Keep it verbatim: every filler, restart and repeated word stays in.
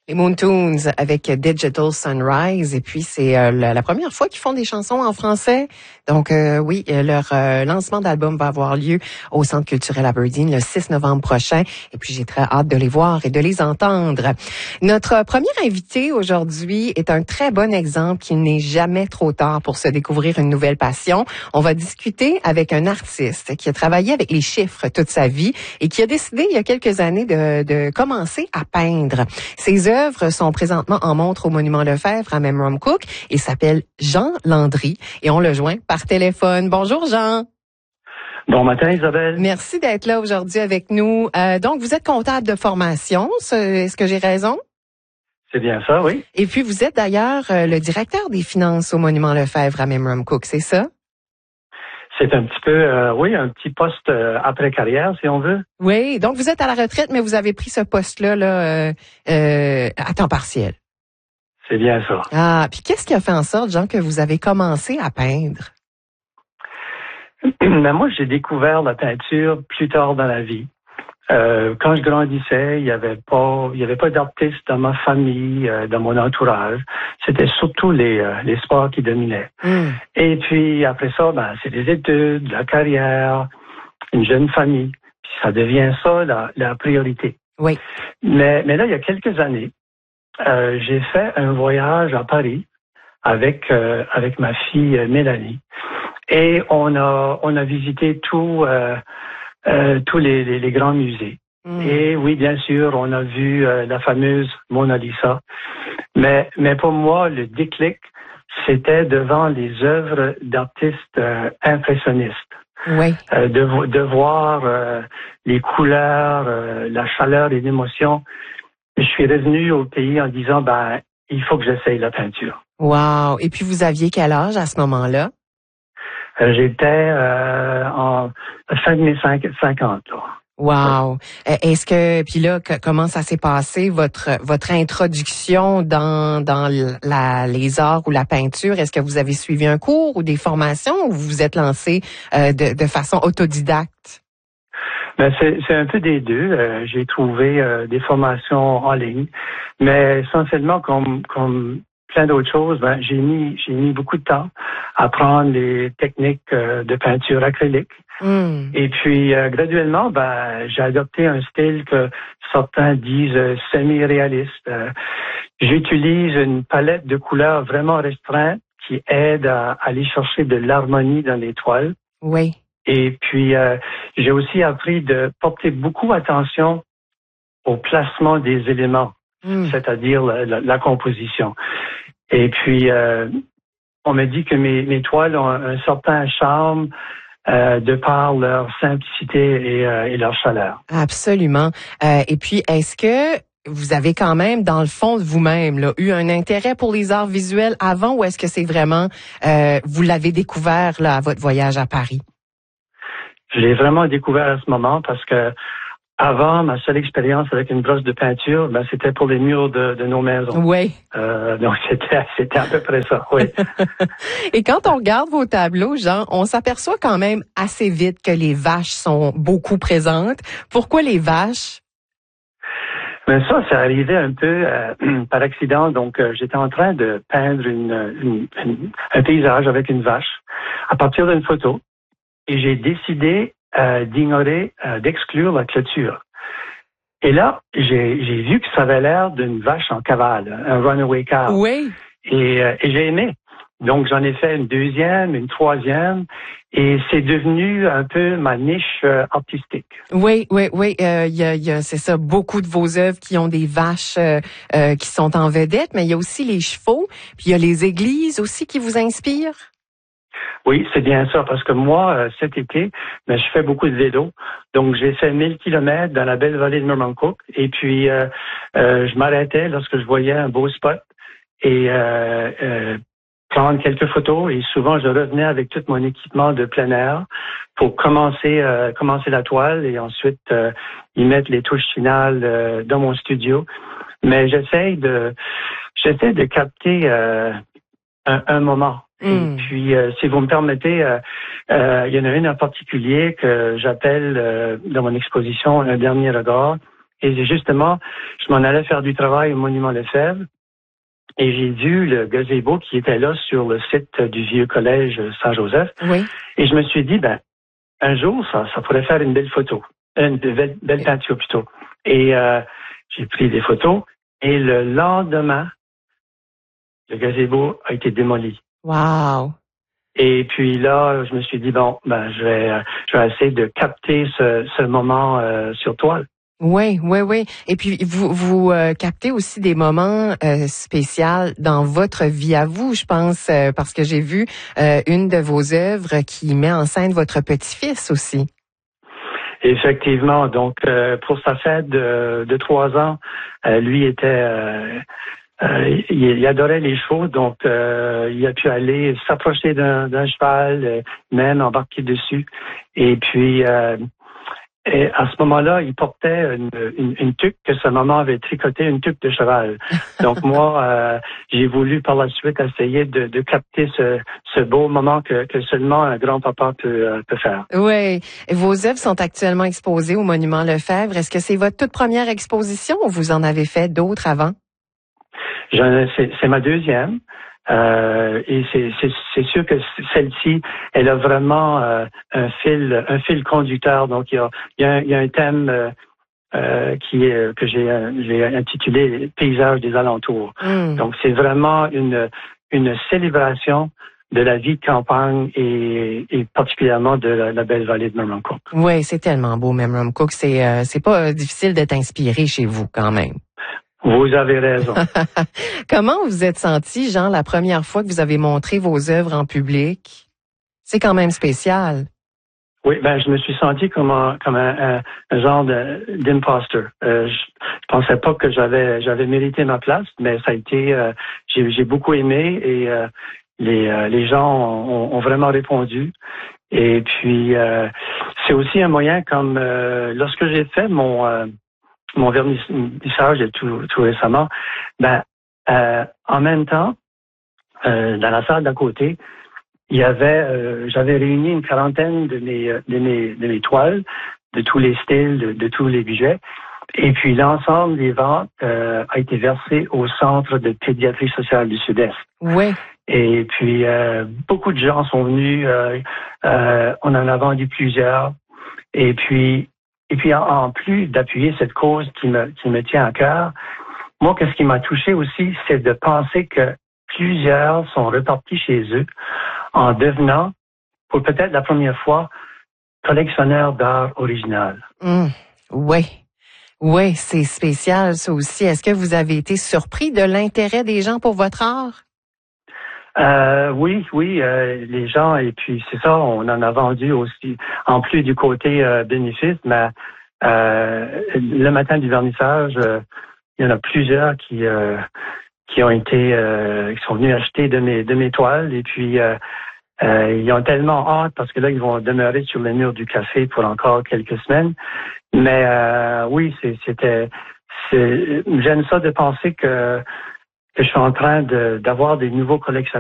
Les Moontoons avec Digital Sunrise. Et puis, c'est euh, la, la première fois qu'ils font des chansons en français. Donc, euh, oui, leur euh, lancement d'album va avoir lieu au Centre culturel Aberdeen le six novembre prochain. Et puis, j'ai très hâte de les voir et de les entendre. Notre premier invité aujourd'hui est un très bon exemple qu'il n'est jamais trop tard pour se découvrir une nouvelle passion. On va discuter avec un artiste qui a travaillé avec les chiffres toute sa vie et qui a décidé il y a quelques années de, de commencer à peindre. Ses œuvres sont présentement en montre au Monument Lefebvre à Memramcook et s'appelle Jean Landry et on le joint par téléphone. Bonjour Jean. Bon matin Isabelle. Merci d'être là aujourd'hui avec nous. Euh, donc vous êtes comptable de formation, est-ce que j'ai raison? C'est bien ça, oui. Et puis vous êtes d'ailleurs le directeur des finances au Monument Lefebvre à Memramcook, c'est ça? C'est un petit peu, euh, oui, un petit poste euh, après carrière, si on veut. Oui, donc vous êtes à la retraite, mais vous avez pris ce poste-là là, euh, euh, à temps partiel. C'est bien ça. Ah, puis qu'est-ce qui a fait en sorte, Jean, que vous avez commencé à peindre? Ben, moi, j'ai découvert la peinture plus tard dans la vie. Euh, quand je grandissais, il y avait pas, il y avait pas d'artistes dans ma famille, euh, dans mon entourage. C'était surtout les, euh, les sports qui dominaient. Mm. Et puis après ça, ben c'est les études, la carrière, une jeune famille. Puis ça devient ça la, la priorité. Oui. Mais, mais là, il y a quelques années, euh, j'ai fait un voyage à Paris avec euh, avec ma fille euh, Mélanie, et on a on a visité tout. Euh, Euh, tous les, les, les grands musées. Mmh. Et oui, bien sûr, on a vu euh, la fameuse Mona Lisa. Mais, mais pour moi, le déclic, c'était devant les œuvres d'artistes euh, impressionnistes. Oui. Euh, de, de voir euh, les couleurs, euh, la chaleur et l'émotion. Je suis revenu au pays en disant, ben, il faut que j'essaye la peinture. Wow. Et puis, vous aviez quel âge à ce moment-là? J'étais euh, en fin de mes cinquante. Là. Wow. Oui. Est-ce que, puis là, que, comment ça s'est passé, votre votre introduction dans dans la, les arts ou la peinture? Est-ce que vous avez suivi un cours ou des formations ou vous vous êtes lancé euh, de, de façon autodidacte? Ben c'est, c'est un peu des deux. Euh, j'ai trouvé euh, des formations en ligne, mais essentiellement comme comme plein d'autres choses, ben, j'ai mis j'ai mis beaucoup de temps à apprendre les techniques euh, de peinture acrylique. Mm. Et puis euh, graduellement, ben, j'ai adopté un style que certains disent euh, semi-réaliste. Euh, j'utilise une palette de couleurs vraiment restreinte qui aide à, à aller chercher de l'harmonie dans les toiles. Oui. Et puis euh, j'ai aussi appris de porter beaucoup attention au placement des éléments, mm. c'est-à-dire la, la, la composition. Et puis, euh, on me dit que mes, mes toiles ont un, un certain charme euh, de par leur simplicité et, euh, et leur chaleur. Absolument. Euh, et puis, est-ce que vous avez quand même, dans le fond de vous-même, là, eu un intérêt pour les arts visuels avant ou est-ce que c'est vraiment, euh, vous l'avez découvert là, à votre voyage à Paris? Je l'ai vraiment découvert à ce moment parce que avant, ma seule expérience avec une brosse de peinture, ben, c'était pour les murs de, de nos maisons. Oui. Euh, donc, c'était, c'était à peu près ça, oui. Et quand on regarde vos tableaux, Jean, on s'aperçoit quand même assez vite que les vaches sont beaucoup présentes. Pourquoi les vaches? Ben ça, ça arrivait un peu euh, par accident. Donc, euh, j'étais en train de peindre une, une, une, un paysage avec une vache à partir d'une photo. Et j'ai décidé Euh, d'ignorer, euh, d'exclure la clôture. Et là, j'ai, j'ai vu que ça avait l'air d'une vache en cavale, un runaway cow. Oui. Et, euh, et j'ai aimé. Donc, j'en ai fait une deuxième, une troisième, et c'est devenu un peu ma niche euh, artistique. Oui, oui, oui. Euh, y a, y a, c'est ça, beaucoup de vos œuvres qui ont des vaches euh, euh, qui sont en vedette, mais il y a aussi les chevaux, puis il y a les églises aussi qui vous inspirent. Oui, c'est bien ça, parce que moi, euh, cet été, ben, je fais beaucoup de vélo. Donc, j'ai fait mille kilomètres dans la belle vallée de Memramcook. Et puis, euh, euh, je m'arrêtais lorsque je voyais un beau spot et euh, euh, prendre quelques photos. Et souvent, je revenais avec tout mon équipement de plein air pour commencer euh, commencer la toile et ensuite euh, y mettre les touches finales euh, dans mon studio. Mais j'essaie de j'essaie de capter euh, un, un moment. Mm. Et puis, euh, si vous me permettez, euh, euh, il y en a une en particulier que j'appelle euh, dans mon exposition Un dernier regard. Et justement, je m'en allais faire du travail au Monument Lefebvre. Et j'ai vu le gazebo qui était là sur le site du vieux collège Saint-Joseph. Oui. Et je me suis dit, ben, un jour, ça, ça pourrait faire une belle photo. Une belle, belle peinture plutôt. Et euh, j'ai pris des photos. Et le lendemain, le gazebo a été démoli. Wow. Et puis là, je me suis dit, bon, ben, je vais, je vais essayer de capter ce, ce moment euh, sur toile. Oui, oui, oui. Et puis, vous, vous euh, captez aussi des moments euh, spéciaux dans votre vie à vous, je pense, euh, parce que j'ai vu euh, une de vos œuvres qui met en scène votre petit-fils aussi. Effectivement. Donc, euh, pour sa fête de, de trois ans, euh, lui était... Euh, euh, il, il adorait les chevaux, donc euh, il a pu aller s'approcher d'un, d'un cheval, euh, même embarquer dessus. Et puis... Euh, Et à ce moment-là, il portait une, une, une tuque que sa maman avait tricotée, une tuque de cheval. Donc moi, euh, j'ai voulu par la suite essayer de, de capter ce, ce beau moment que, que seulement un grand-papa peut, euh, peut faire. Oui. Vos œuvres sont actuellement exposées au Monument Lefebvre. Est-ce que c'est votre toute première exposition ou vous en avez fait d'autres avant? Je, c'est, c'est ma deuxième. Euh, et c'est, c'est, c'est sûr que celle-ci, elle a vraiment euh, un fil, un fil conducteur. Donc il y a, il y a, un, il y a un thème euh, euh, qui est que j'ai, j'ai intitulé Paysages des alentours. Mm. Donc c'est vraiment une une célébration de la vie de campagne et, et particulièrement de la, la belle vallée de Memramcook. Oui, c'est tellement beau, Memramcook. C'est euh, c'est pas euh, difficile d'être inspiré chez vous quand même. Vous avez raison. Comment vous êtes senti, Jean, la première fois que vous avez montré vos œuvres en public? C'est quand même spécial. Oui, ben je me suis senti comme un comme un, un, un genre de, d'imposteur. Euh, je, je pensais pas que j'avais j'avais mérité ma place, mais ça a été euh, j'ai j'ai beaucoup aimé et euh, les euh, les gens ont, ont vraiment répondu. Et puis euh, c'est aussi un moyen comme euh, lorsque j'ai fait mon euh, mon vernissage tout, tout récemment, ben, euh, en même temps, euh, dans la salle d'à côté, il y avait, euh, j'avais réuni une quarantaine de mes, de mes, de mes toiles, de tous les styles, de, de tous les budgets. Et puis l'ensemble des ventes euh, a été versé au Centre de pédiatrie sociale du Sud-Est. Oui. Et puis euh, beaucoup de gens sont venus, euh, euh, on en a vendu plusieurs. Et puis Et puis, en, en plus d'appuyer cette cause qui me, qui me tient à cœur, moi, qu'est-ce qui m'a touché aussi, c'est de penser que plusieurs sont repartis chez eux en devenant, pour peut-être la première fois, collectionneurs d'art original. Mmh. Oui. Oui, c'est spécial, ça aussi. Est-ce que vous avez été surpris de l'intérêt des gens pour votre art? Euh, oui, oui, euh, les gens, et puis c'est ça, on en a vendu aussi, en plus du côté euh, bénéfice, mais euh, le matin du vernissage, euh, il y en a plusieurs qui euh, qui ont été, euh, qui sont venus acheter de mes de mes toiles, et puis euh, euh, ils ont tellement hâte parce que là ils vont demeurer sur le mur du café pour encore quelques semaines. Mais euh, oui, c'est, c'était, c'est, j'aime ça de penser que que je suis en train de d'avoir des nouveaux collectionneurs.